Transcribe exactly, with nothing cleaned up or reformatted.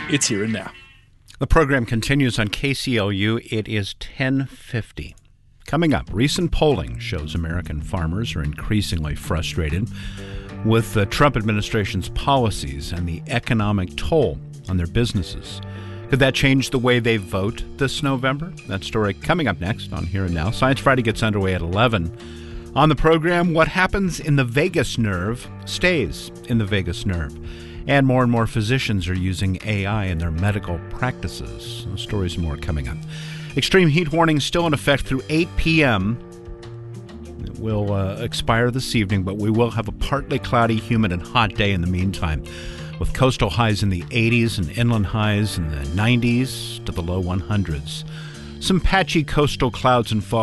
It's Here and Now. The program continues on K C L U. It is ten fifty. Coming up, recent polling shows American farmers are increasingly frustrated with the Trump administration's policies and the economic toll on their businesses. Could that change the way they vote this November? That story coming up next on Here and Now. Science Friday gets underway at eleven. On the program, what happens in the vagus nerve stays in the vagus nerve. And more and more physicians are using A I in their medical practices. Those stories and more coming up. Extreme heat warning still in effect through eight p.m. It will uh, expire this evening, but we will have a partly cloudy, humid, and hot day in the meantime, with coastal highs in the eighties and inland highs in the nineties to the low hundreds. Some patchy coastal clouds and fog